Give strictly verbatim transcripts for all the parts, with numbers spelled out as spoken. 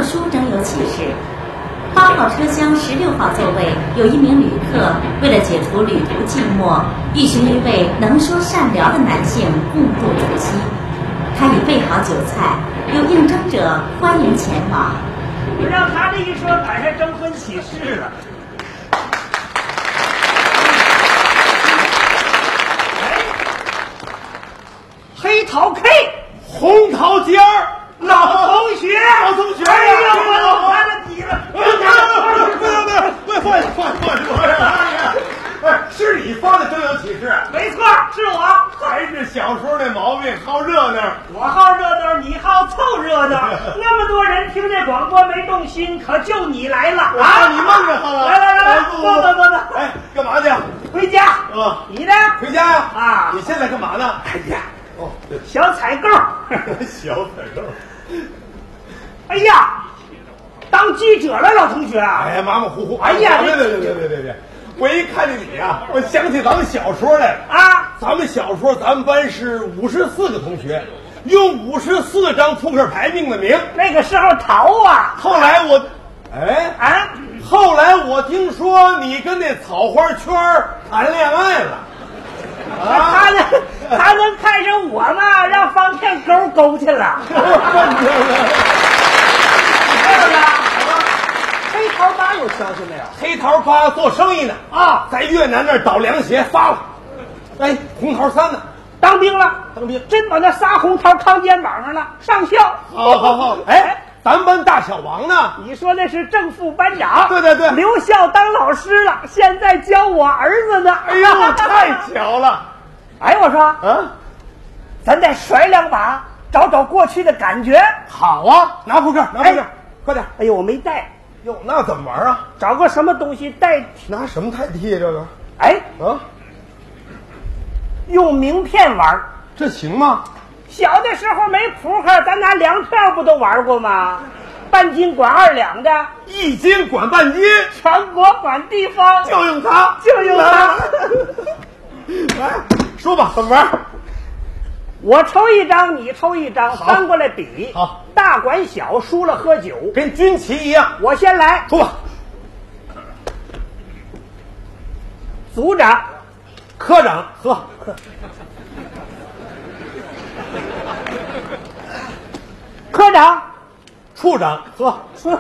殊征友启事。八号车厢十六号座位有一名旅客，为了解除旅途寂寞，欲寻一位能说善聊的男性共度足息。他已备好酒菜，有应征者欢迎前往。 让他这一说，赶上征婚启事了。黑桃 K， 红桃尖儿， 老同学， 老同学， 哎呀，我老看着你了。 不要不要不要，换换换换！哎，是你发的征友启事？ 没错，是我。 还是小时候那毛病，好热闹。 我好热闹，你好凑热闹。那么多人听这广播没动心，可就你来了啊！你梦着了。 来来来来，坐坐坐坐。 哎，干嘛去？ 回家。 啊， 你呢？ 回家呀。 啊， 你现在干嘛呢？ 哎呀。哦，小采购， 小采购。 哎呀，当记者了，老同学。 哎呀，马马虎虎。 哎呀， 别别别别别别别！我一看见你呀，我想起咱们小时候来了啊。 咱们小时候，咱们班是五十四个同学，用五十四张扑克牌命的名。 那个时候淘啊。 后来我，哎啊， 后来我听说你跟那草花圈谈恋爱了。 啊、他能他能看上我吗？让方片勾勾去了。还有呢？黑桃八有消息没有？ 黑桃八做生意呢啊， 在越南那儿倒凉鞋发了。哎，红桃三呢？ 当兵了， 当兵， 真把那仨红桃扛肩膀上了，上校。 好好好，哎。咱班大小王呢？ 你说那是正副班长， 对对对， 留校当老师了，现在教我儿子呢。 哎呦，太巧了！ 哎，我说， 啊， 咱再甩两把，找找过去的感觉。 好啊，拿扑克，拿扑克，哎、快点！ 哎呦，我没带。 哟，那怎么玩啊？ 找个什么东西代替？ 拿什么代替啊？这个？ 哎， 啊， 用名片玩， 这行吗？ 小的时候没扑克，咱拿粮票不都玩过吗？半斤管二两的， 一斤管半斤， 全国管地方， 就用它， 就用它。 来，说吧，怎么玩？ 我抽一张，你抽一张，翻过来比。 好， 大管小，输了喝酒， 跟军旗一样。 我先来， 说吧。 组长， 科长，喝。 科长， 处长，喝。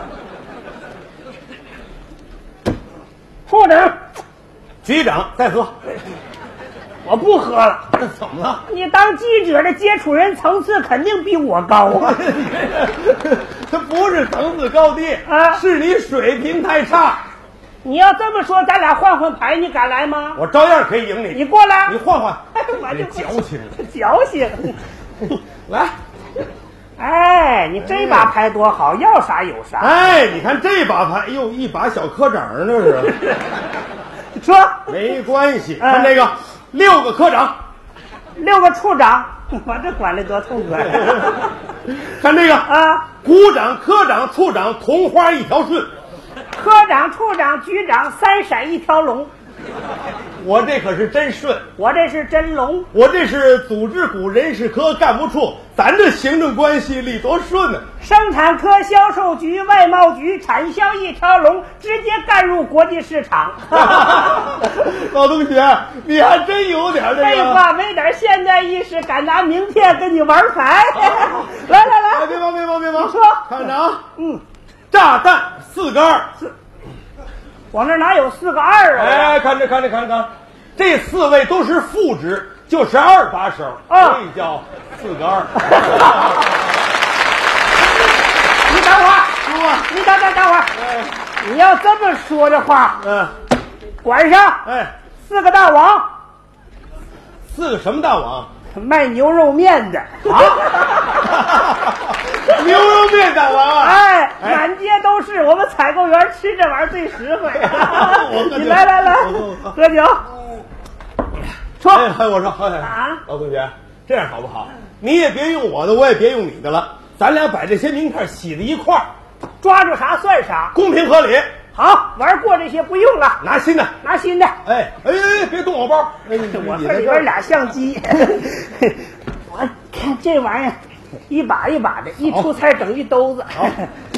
处长， 局长，再喝。 我不喝了。 怎么了？ 你当记者的接触人层次肯定比我高啊！ 他不是层次高低啊， 是你水平太差。 你要这么说，咱俩换换牌，你敢来吗？ 我照样可以赢你。 你过来， 你换换。 我就矫情， 矫情。 来。 哎，你这把牌多好，要啥有啥。 哎，你看这把牌，哟，一把小科长那是。 说没关系，看这个，六个科长， 六个处长，我这管的多痛快。 看这个啊， 股长、科长、处长，同花一条顺。 科长、处长、局长，三闪一条龙。 我这可是真顺， 我这是真龙， 我这是组织股人事科干部处，咱这行政关系里多顺呢、啊！ 生产科、销售局、外贸局，产销一条龙，直接干入国际市场。 老同学，你还真有点这个。 废话，没点现代意识，敢拿名片跟你玩牌。来来来， 别忙别忙别忙， 说， 看着啊， 嗯， 炸弹四个二。 我那哪有四个二啊？ 哎，看着看着看着，这四位都是副职，就是二把手， 啊、 所以叫四个二。 你等会儿，你等等等会儿，哎、你要这么说的话， 嗯， 管上， 哎， 四个大王， 四个什么大王？ 卖牛肉面的啊。牛肉面大王啊！ 哎，满街都是，我们采购员吃这玩意儿最实惠。你来来来，喝酒。说， 哎，我说，哎， 啊， 老同学，这样好不好？你也别用我的，我也别用你的了，咱俩把这些名片洗在一块儿， 抓住啥算啥， 公平合理。 好，玩过这些不用了， 拿新的， 拿新的。 哎哎哎，别动我包，哎、 我这里边俩相机。我看这玩意儿。一把一把的，一出菜整一兜子。 好，